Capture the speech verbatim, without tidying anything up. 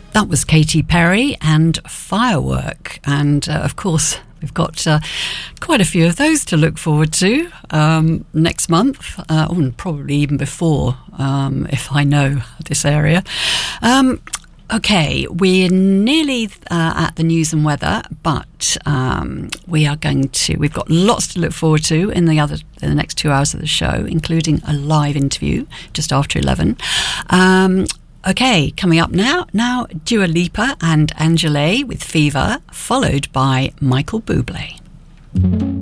that was Katy Perry and Firework. And, uh, of course, we've got uh, quite a few of those to look forward to um, next month, uh, and probably even before, um, if I know this area. Um, okay, we're nearly uh, at the news and weather, but um, we are going to, we've got lots to look forward to in the other, in the next two hours of the show, including a live interview just after eleven. Um, Okay, coming up now, now Dua Lipa and Angèle with Fever, followed by Michael Bublé.